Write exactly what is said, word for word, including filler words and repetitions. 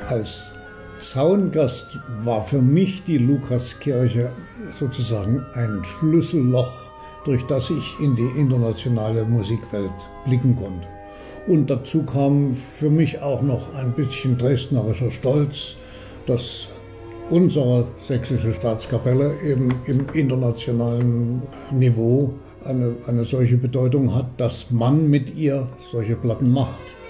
Als Zaungast war für mich die Lukaskirche sozusagen ein Schlüsselloch, durch das ich in die internationale Musikwelt blicken konnte. Und dazu kam für mich auch noch ein bisschen dresdnerischer Stolz, dass unsere sächsische Staatskapelle eben im internationalen Niveau eine, eine solche Bedeutung hat, dass man mit ihr solche Platten macht.